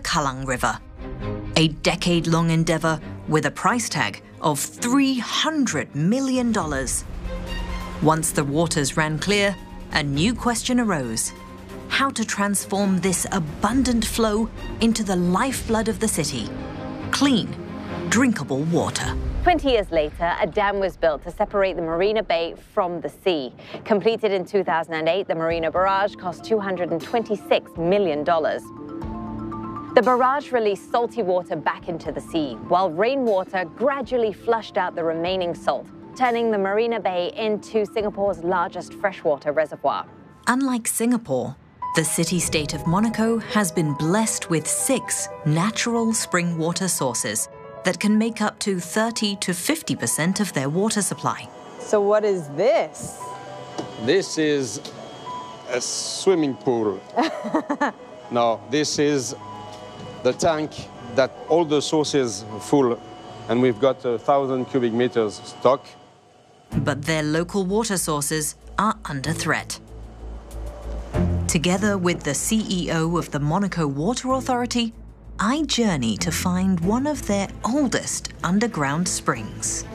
Kallang River. A decade-long endeavour with a price tag of $300 million. Once the waters ran clear, a new question arose: how to transform this abundant flow into the lifeblood of the city, clean, drinkable water. 20 years later, a dam was built to separate the Marina Bay from the sea. Completed in 2008, the Marina Barrage cost $226 million. The barrage released salty water back into the sea, while rainwater gradually flushed out the remaining salt, turning the Marina Bay into Singapore's largest freshwater reservoir. Unlike Singapore, the city-state of Monaco has been blessed with 6 natural spring water sources that can make up to 30 to 50% of their water supply. So what is this? This is a swimming pool. No, this is the tank that all the sources full, and we've got 1,000 cubic meters stock. But their local water sources are under threat. Together with the CEO of the Monaco Water Authority, I journey to find one of their oldest underground springs.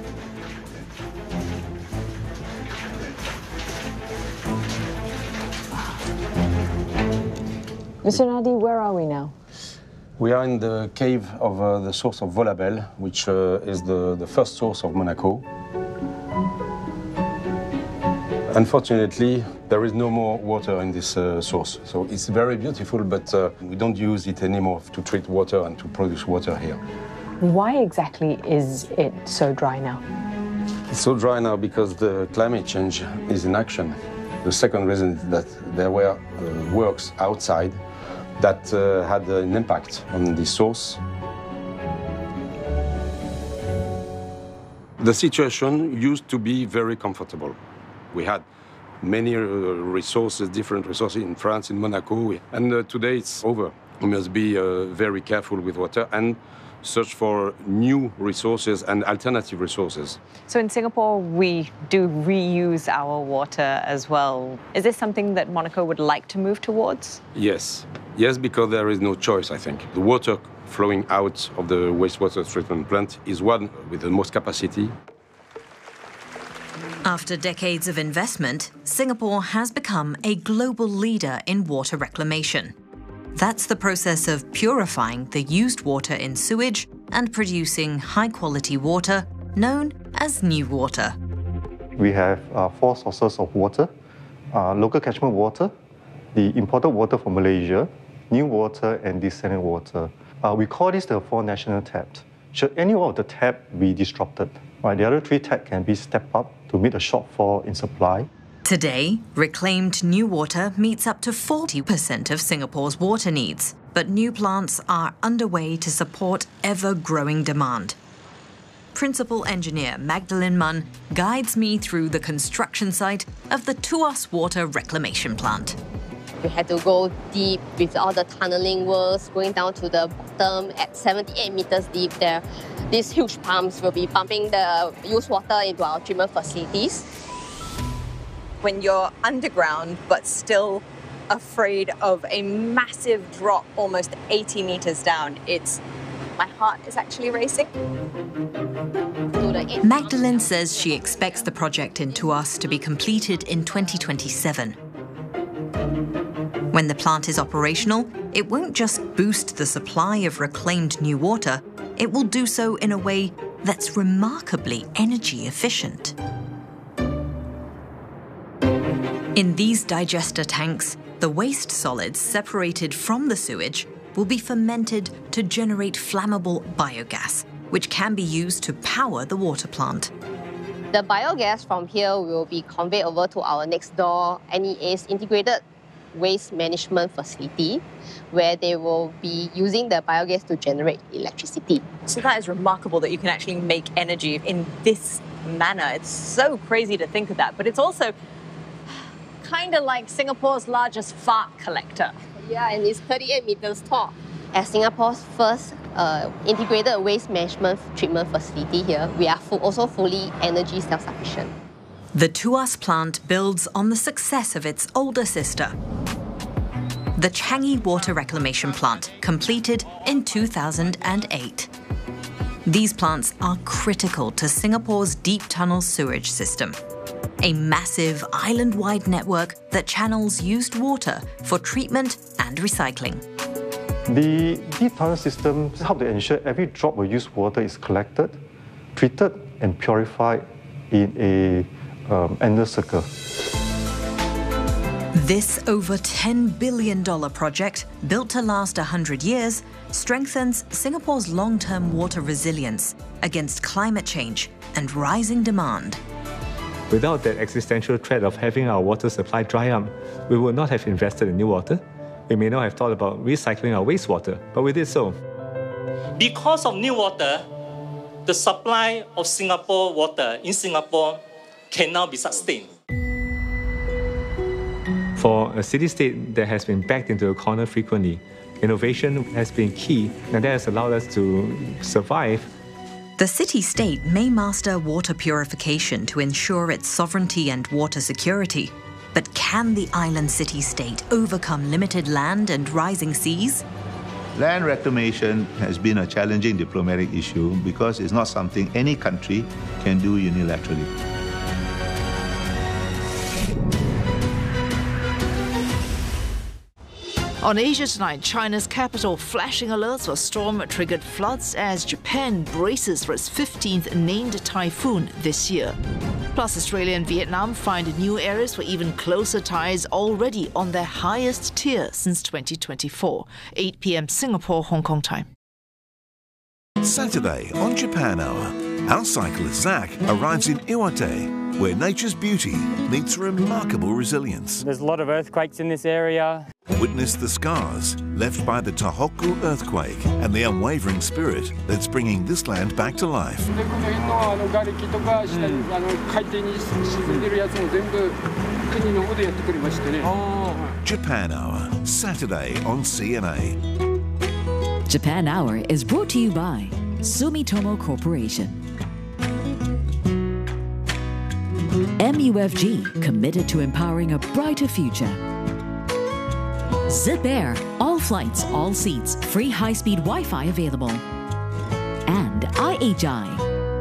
Mr. Nadi, where are we now? We are in the cave of the source of Volabelle, which is the first source of Monaco. Unfortunately, there is no more water in this source. So it's very beautiful, but we don't use it anymore to treat water and to produce water here. Why exactly is it so dry now? It's so dry now because the climate change is in action. The second reason is that there were works outside that had an impact on the source. The situation used to be very comfortable. We had many resources, different resources in France, in Monaco, and today it's over. We must be very careful with water and search for new resources and alternative resources. So in Singapore, we do reuse our water as well. Is this something that Monaco would like to move towards? Yes. Yes, because there is no choice, I think. The water flowing out of the wastewater treatment plant is one with the most capacity. After decades of investment, Singapore has become a global leader in water reclamation. That's the process of purifying the used water in sewage and producing high-quality water known as new water. We have 4 sources of water: local catchment water, the imported water from Malaysia, new water, and desalination water. We call this the 4 national taps. Should any of the tap be disrupted, the other 3 taps can be stepped up to meet the shortfall in supply. Today, reclaimed new water meets up to 40% of Singapore's water needs, but new plants are underway to support ever-growing demand. Principal engineer Magdalene Munn guides me through the construction site of the Tuas Water Reclamation Plant. We had to go deep with all the tunneling works, going down to the bottom at 78 meters deep there. These huge pumps will be pumping the used water into our treatment facilities. When you're underground, but still afraid of a massive drop, almost 80 meters down, my heart is actually racing. Magdalene says she expects the project in Tuas to be completed in 2027. When the plant is operational, it won't just boost the supply of reclaimed new water, it will do so in a way that's remarkably energy efficient. In these digester tanks, the waste solids separated from the sewage will be fermented to generate flammable biogas, which can be used to power the water plant. The biogas from here will be conveyed over to our next door NEA's integrated waste management facility, where they will be using the biogas to generate electricity. So that is remarkable that you can actually make energy in this manner. It's so crazy to think of that, but it's also kind of like Singapore's largest fart collector. Yeah, and it's 38 meters tall. As Singapore's first integrated waste management treatment facility here, we are also fully energy self-sufficient. The Tuas plant builds on the success of its older sister. The Changi Water Reclamation Plant, completed in 2008. These plants are critical to Singapore's deep tunnel sewage system, a massive island-wide network that channels used water for treatment and recycling. The deep tunnel system helps to ensure every drop of used water is collected, treated, and purified in a endless circle. This over $10 billion project, built to last 100 years, strengthens Singapore's long-term water resilience against climate change and rising demand. Without that existential threat of having our water supply dry up, we would not have invested in new water. We may not have thought about recycling our wastewater, but we did so. Because of new water, the supply of Singapore water in Singapore can now be sustained. For a city-state that has been backed into a corner frequently, innovation has been key, and that has allowed us to survive. The city-state may master water purification to ensure its sovereignty and water security. But can the island city-state overcome limited land and rising seas? Land reclamation has been a challenging diplomatic issue because it's not something any country can do unilaterally. On Asia Tonight, China's capital flashing alerts for storm-triggered floods as Japan braces for its 15th named typhoon this year. Plus, Australia and Vietnam find new areas for even closer ties already on their highest tier since 2024. 8 p.m. Singapore, Hong Kong time. Saturday on Japan Hour, our cyclist Zach arrives in Iwate, where nature's beauty meets remarkable resilience. There's a lot of earthquakes in this area. Witness the scars left by the Tohoku earthquake and the unwavering spirit that's bringing this land back to life. Japan Hour, Saturday on CNA. Japan Hour is brought to you by Sumitomo Corporation. MUFG, committed to empowering a brighter future. Zip Air, all flights, all seats, free high-speed Wi-Fi available. And IHI.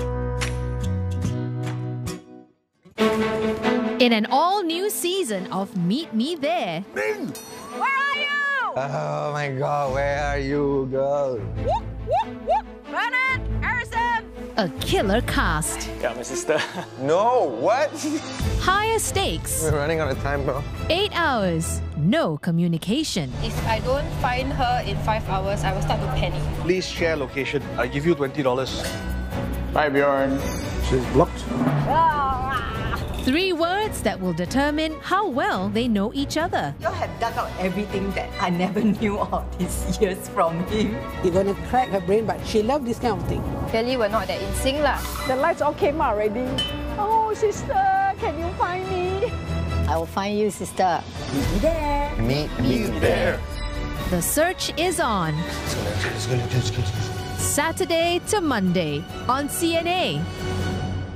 In an all-new season of Meet Me There. Ming! Where are you? Oh my God, where are you, girl? Whoop, whoop, whoop. Bernard, Harrison. A killer cast. Got my sister. No, what? Higher stakes. We're running out of time, bro. 8 hours. No communication. If I don't find her in 5 hours, I will start to panic. Please share location. I give you $20. Bye, Bjorn. She's blocked. 3 words that will determine how well they know each other. You have dug out everything that I never knew all these years from him. You're going to crack her brain, but she loves this kind of thing. Clearly, we're not that in sync lah. The lights all came out already. Oh, sister, can you find me? I will find you, sister. Meet me there. Meet me there. The search is on. Saturday to Monday on CNA.